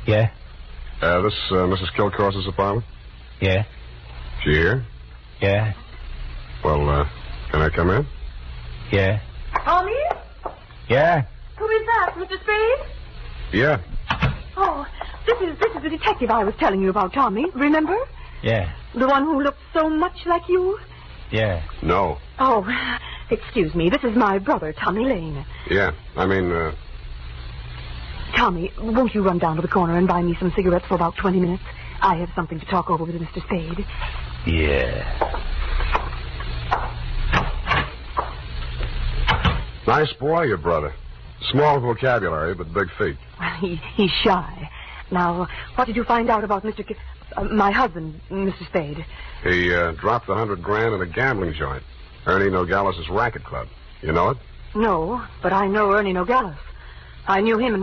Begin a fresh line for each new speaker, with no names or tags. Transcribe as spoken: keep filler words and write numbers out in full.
Yeah?
Uh, this, uh, Missus Kilcourse's apartment?
Yeah?
She here?
Yeah?
Well, uh, can I come in?
Yeah?
Tommy?
Yeah?
Who is that, Mister Spade?
Yeah.
Oh, this is this is the detective I was telling you about, Tommy. Remember?
Yeah?
The one who looked so much like you?
Yeah?
No.
Oh, excuse me. This is my brother, Tommy Lane.
Yeah. I mean, uh...
Tommy, won't you run down to the corner and buy me some cigarettes for about twenty minutes? I have something to talk over with Mister Spade.
Yeah.
Nice boy, your brother. Small vocabulary, but big feet.
He, he's shy. Now, what did you find out about Mister K- uh, my husband, Mister Spade?
He, uh, dropped a hundred grand in a gambling joint. Ernie Nogales' racket club. You know it?
No, but I know Ernie Nogales. I knew him in